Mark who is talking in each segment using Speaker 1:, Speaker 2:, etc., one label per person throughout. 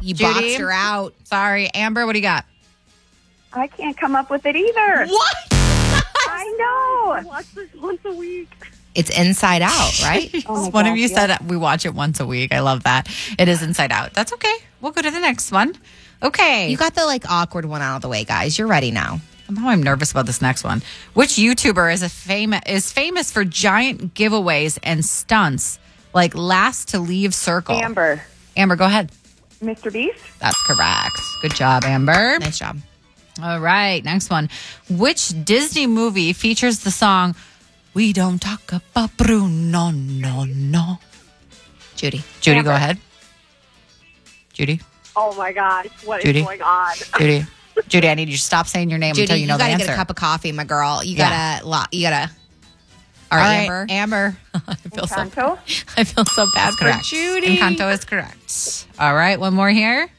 Speaker 1: You
Speaker 2: Judy?
Speaker 1: boxed her out.
Speaker 2: Sorry. Amber, what do you got?
Speaker 3: I can't come up with it either.
Speaker 2: What?
Speaker 3: I know.
Speaker 4: I watch this once a week.
Speaker 1: It's Inside Out, right?
Speaker 3: Oh my
Speaker 2: One of
Speaker 3: gosh,
Speaker 2: you
Speaker 3: yeah.
Speaker 2: said we watch it once a week. I love that. It is Inside Out. That's okay. We'll go to the next one. Okay.
Speaker 1: You got the awkward one out of the way, guys. You're ready now.
Speaker 2: Now I'm nervous about this next one. Which YouTuber is famous for giant giveaways and stunts like last to leave circle?
Speaker 3: Amber.
Speaker 2: Amber, go ahead.
Speaker 3: Mr. Beast.
Speaker 2: That's correct. Good job, Amber.
Speaker 1: Nice job.
Speaker 2: All right, next one. Which Disney movie features the song "We Don't Talk About Bruno"? No.
Speaker 1: Judy.
Speaker 2: Judy,
Speaker 3: Amber.
Speaker 2: go ahead. Judy.
Speaker 4: Oh my gosh, what is
Speaker 2: Judy?
Speaker 4: going on?
Speaker 2: Judy, I need you to stop saying your name
Speaker 1: Judy,
Speaker 2: until you know the
Speaker 1: gotta
Speaker 2: answer.
Speaker 1: get a cup of coffee, my girl. You
Speaker 2: Yeah.
Speaker 1: gotta.
Speaker 2: All
Speaker 1: All right,
Speaker 2: right,
Speaker 1: Amber.
Speaker 2: Amber. I
Speaker 3: Encanto.
Speaker 2: feel so bad for
Speaker 1: correct.
Speaker 2: Judy. Encanto is correct. All right, one more here.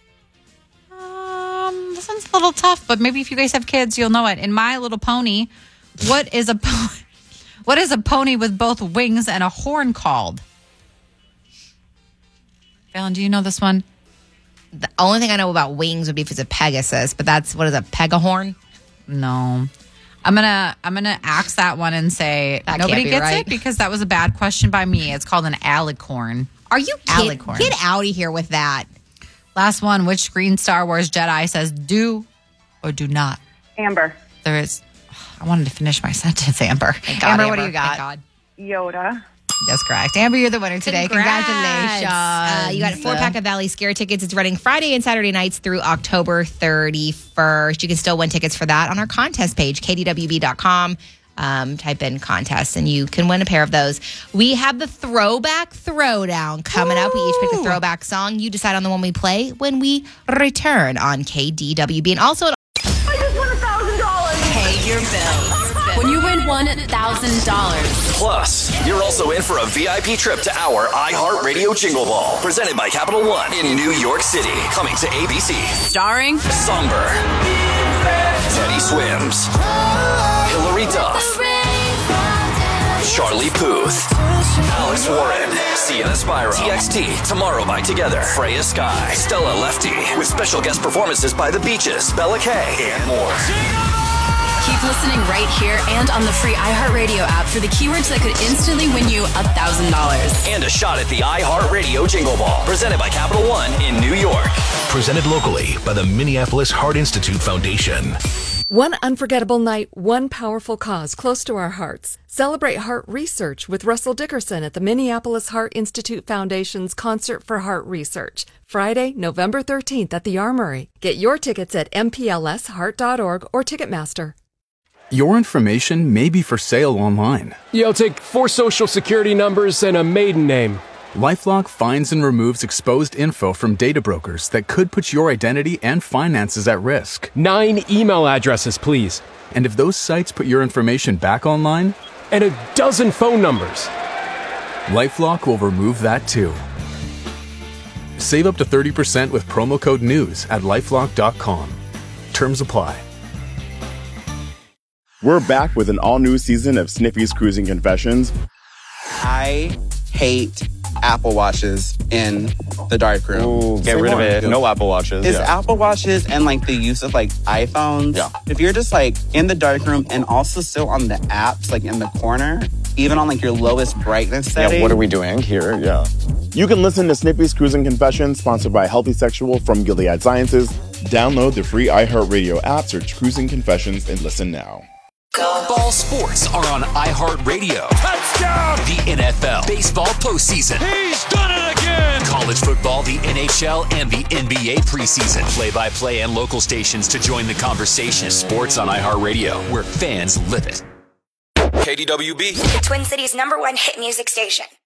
Speaker 2: This one's a little tough, but maybe if you guys have kids, you'll know it. In My Little Pony, what is a pony with both wings and a horn called? Fallon, do you know this one?
Speaker 1: The only thing I know about wings would be if it's a Pegasus, but what is a Pegahorn?
Speaker 2: No. I'm gonna axe that one and say
Speaker 1: That
Speaker 2: nobody
Speaker 1: can't be
Speaker 2: gets
Speaker 1: right.
Speaker 2: it because that was a bad question by me. It's called an alicorn.
Speaker 1: Are you kidding?
Speaker 2: Alicorn.
Speaker 1: Get out of here with that.
Speaker 2: Last one. Which green Star Wars Jedi says do or do not?
Speaker 3: Amber.
Speaker 2: There is. I wanted to finish my sentence, Amber.
Speaker 1: Thank God,
Speaker 2: Amber, what do you got?
Speaker 1: Thank God.
Speaker 3: Yoda.
Speaker 2: That's correct. Amber, you're the winner today.
Speaker 1: Congrats.
Speaker 2: Congratulations.
Speaker 1: You got a 4-pack of Valley Scare tickets. It's running Friday and Saturday nights through October 31st. You can still win tickets for that on our contest page, kdwb.com. Type in contest and you can win a pair of those. We have the Throwback Throwdown coming up. We each pick a throwback song. You decide on the one we play when we return on KDWB. And also,
Speaker 4: I just won $1,000.
Speaker 5: Pay your bills. When you win $1,000.
Speaker 6: Plus, you're also in for a VIP trip to our iHeartRadio Jingle Ball, presented by Capital One in New York City. Coming to ABC.
Speaker 5: Starring
Speaker 6: Somber, Teddy Swims, Hillary Duff, Charlie Puth, Alex Warren, Sienna Spyro, TXT, Tomorrow by Together, Freya Sky, Stella Lefty, with special guest performances by The Beaches, Bella Kay, and more.
Speaker 5: Keep listening right here and on the free iHeartRadio app for the keywords that could instantly win you $1,000.
Speaker 6: And a shot at the iHeartRadio Jingle Ball, presented by Capital One in New York.
Speaker 7: Presented locally by the Minneapolis Heart Institute Foundation.
Speaker 8: One unforgettable night, one powerful cause close to our hearts. Celebrate heart research with Russell Dickerson at the Minneapolis Heart Institute Foundation's Concert for Heart Research. Friday, November 13th at the Armory. Get your tickets at mplsheart.org or Ticketmaster.
Speaker 9: Your information may be for sale online.
Speaker 10: You'll take 4 social security numbers and a maiden name.
Speaker 9: LifeLock finds and removes exposed info from data brokers that could put your identity and finances at risk.
Speaker 10: 9 email addresses, please.
Speaker 9: And if those sites put your information back online,
Speaker 10: And a dozen phone numbers.
Speaker 9: LifeLock will remove that too. Save up to 30% with promo code NEWS at lifelock.com. Terms apply.
Speaker 11: We're back with an all-new season of Sniffy's Cruising Confessions.
Speaker 12: I hate Apple Watches in the darkroom.
Speaker 11: Ooh, get rid of it. No Apple Watches.
Speaker 12: It's
Speaker 11: yeah.
Speaker 12: Apple Watches and like the use of like iPhones.
Speaker 11: Yeah.
Speaker 12: If you're just like in the darkroom and also still on the apps, like in the corner, even on like your lowest brightness setting.
Speaker 11: Yeah, what are we doing here? Yeah. You can listen to Snippy's Cruising Confessions, sponsored by Healthy Sexual from Gilead Sciences. Download the free iHeartRadio app, search Cruising Confessions, and listen now.
Speaker 6: Ball sports are on iHeartRadio. Touchdown! The NFL, baseball postseason. He's done it again! College football, the NHL, and the NBA preseason. Play-by-play and local stations to join the conversation. Sports on iHeartRadio, where fans live it. KDWB.
Speaker 13: The Twin Cities #1 hit music station.